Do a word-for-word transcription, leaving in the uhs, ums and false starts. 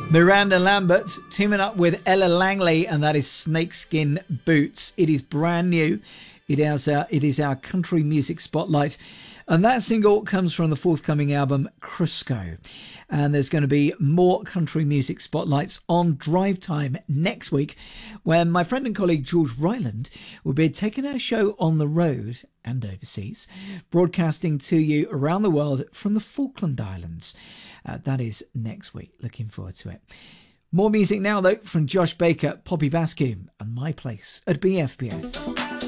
Miranda Lambert teaming up with Ella Langley, and that is Snakeskin Boots. It is brand new. It is our, it is our country music spotlight. And that single comes from the forthcoming album Crisco. And there's going to be more country music spotlights on Drive Time next week, when my friend and colleague George Ryland will be taking our show on the road and overseas, broadcasting to you around the world from the Falkland Islands. Uh, that is next week. Looking forward to it. More music now, though, from Josh Baker, Poppy Bascombe, and My Place at B F B S.